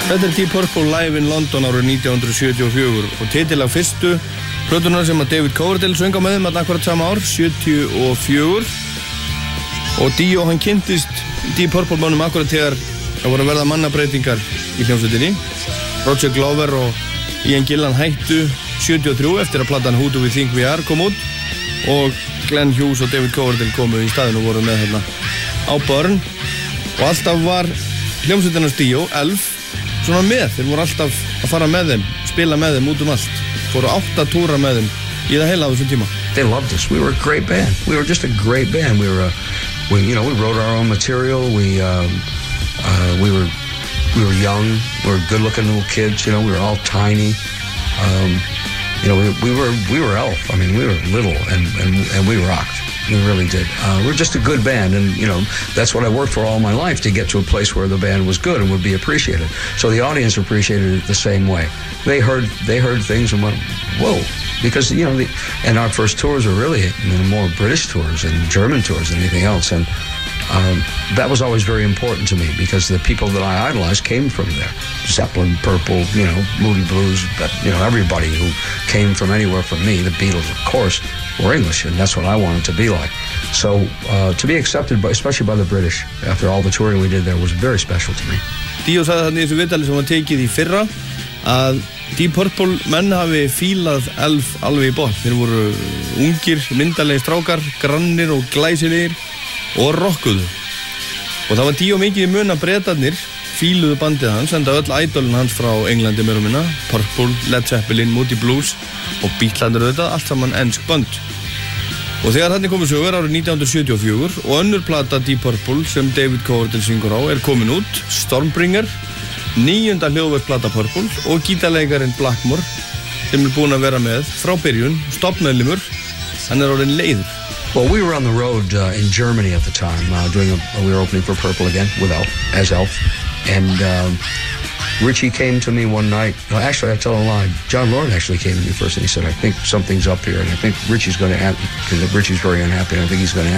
Þetta Deep Purple live in London árið 1974 og titilag fyrstu plötunar sem að David Coverdale söng á með þeim akkurat sama ár, 74. Og Dio hann kynntist Deep Purple mannum akkurat þegar það voru að verða mannabreitingar í hljómsveitinni. Roger Glover og Ian Gillan hættu 73 eftir að platan Who Do We Think We Are kom út og Glenn Hughes og David Coverdale komu í staðinn og voru með hérna á Burn og alltaf var hljómsveitinars Dio, Elf, svona með, þeir voru alltaf að fara með þeim, spila með þeim út allt. Fóru 8 túra með þeim í það heila á þessum tíma. They loved us. We were a great band. We were just a great band. We wrote our own material. We were young. We were good-looking little kids. We were all tiny. We were Elf. I mean, we were little and we rocked. We really did. We're just a good band, and that's what I worked for all my life, to get to a place where the band was good and would be appreciated. So the audience appreciated it the same way. They heard things and went, whoa, because and our first tours were really more British tours and German tours than anything else, and that was always very important to me because the people that I idolized came from there. Zeppelin, Purple, Moody Blues, but everybody who came from anywhere from me, the Beatles, of course, were English, and that's what I wanted to be like. So to be accepted, especially by the British, after all the touring we did there, was very special to me. Dio sagði þannig í þessu viðtali sem var tekið í fyrra að Deep Purple menn hafi fílað Elf alveg í botn. Þeir voru ungir, myndarlegir strákar, grannir og glæsilegir og rockuðu. Og það var Dio mikið í mun að Bretarnir fíluðu bandið hans, enda öll ædolin hans frá Englandi meira og minna, Purple, Led Zeppelin, Moody Blues og Beatlandur auðvitað, allt saman ensk band. Og þegar þarna komu sögur árið 1974 og önnur plata Deep Purple sem David Coverdale syngur á er komin út, Stormbringer, 9. hljóðversplata Purple og gítarleikarinn Blackmore sem búinn að vera með frá byrjun, stofnmeðlimur, hann orðinn leiður. Well, we were on the road in Germany at the time, we were opening for Purple again with Elf, and Richie came to me one night. No, actually, I tell a lie. John Lord actually came to me first, and he said, "I think something's up here, and I think Richie's going to have, because Richie's very unhappy, and I think he's going to